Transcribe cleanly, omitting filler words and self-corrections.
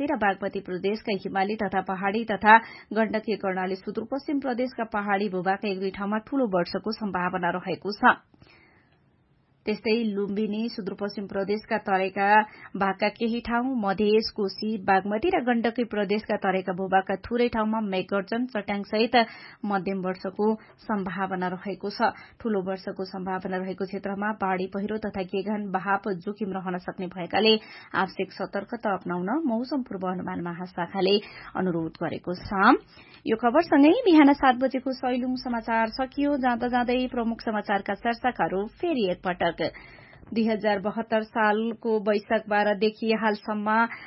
सभापति र बागमती प्रदेशका हिमाली तथा पहाड़ी तथा गण्डकी कर्णाली सुदूरपश्चिम प्रदेशका पहाड़ी भूभागका एक दुई ठाउँमा ठूलो वर्षाको सम्भावना रहेको छ। त्यस्तै लुम्बिनी सुदूरपश्चिम प्रदेशका तराईका भागका केही ठाउँ, मधेस, कोशी, बागमती र गण्डकी प्रदेशका तराईका भूभागका थुरै ठाउँमा मेघगर्जन, चट्याङसहित मध्यम वर्षाको सम्भावना रहेको छ। ठूलो वर्षाको सम्भावना रहेको क्षेत्रमा बाढ़ी पहिरो तथा गेगन बहाव जोखिम रहन सक्ने भएकाले आवश्यक सतर्कता अपनाउन मौसम पूर्वानुमान महाशाखाले अनुरोध गरेको छ। यो खबरसँगै बिहान 7 बजेको सैलुङ समाचार सकियो। जाँदा जाँदै प्रमुख समाचारका शीर्षकहरू फेरि एकपटक। 2072 सालको वैशाख 12 देखि हालसम्म